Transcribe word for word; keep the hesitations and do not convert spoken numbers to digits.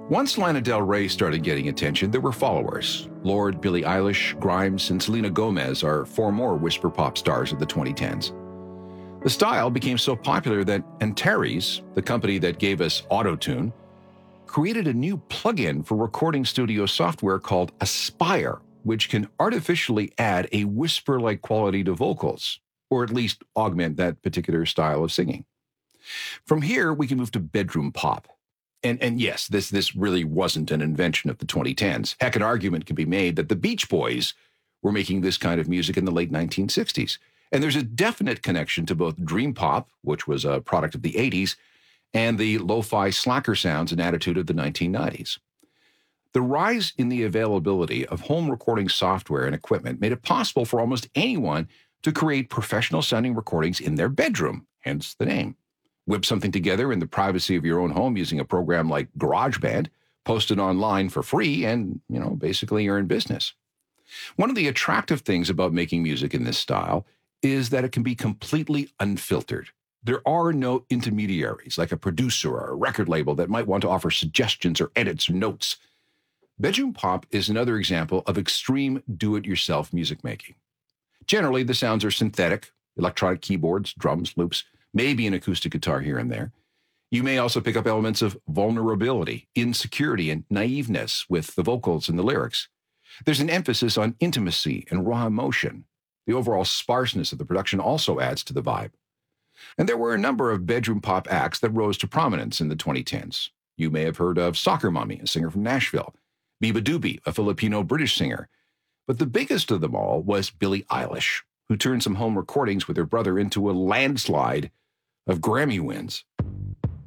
Once Lana Del Rey started getting attention, there were followers. Lorde, Billie Eilish, Grimes, and Selena Gomez are four more whisper pop stars of the twenty tens. The style became so popular that Antares, the company that gave us Auto-Tune, created a new plugin for recording studio software called Aspire, which can artificially add a whisper-like quality to vocals, or at least augment that particular style of singing. From here, we can move to bedroom pop. And, and yes, this, this really wasn't an invention of the twenty tens. Heck, an argument can be made that the Beach Boys were making this kind of music in the late nineteen sixties. And there's a definite connection to both dream pop, which was a product of the eighties, and the lo-fi slacker sounds and attitude of the nineteen nineties. The rise in the availability of home recording software and equipment made it possible for almost anyone to create professional-sounding recordings in their bedroom, hence the name. Whip something together in the privacy of your own home using a program like GarageBand, post it online for free, and, you know, basically you're in business. One of the attractive things about making music in this style is that it can be completely unfiltered. There are no intermediaries like a producer or a record label that might want to offer suggestions or edits or notes. Bedroom pop is another example of extreme do-it-yourself music making. Generally, the sounds are synthetic, electronic keyboards, drums, loops, maybe an acoustic guitar here and there. You may also pick up elements of vulnerability, insecurity, and naiveness with the vocals and the lyrics. There's an emphasis on intimacy and raw emotion. The overall sparseness of the production also adds to the vibe. And there were a number of bedroom pop acts that rose to prominence in the twenty tens. You may have heard of Soccer Mommy, a singer from Nashville, beabadoobee, a Filipino-British singer. But the biggest of them all was Billie Eilish, who turned some home recordings with her brother into a landslide of Grammy wins.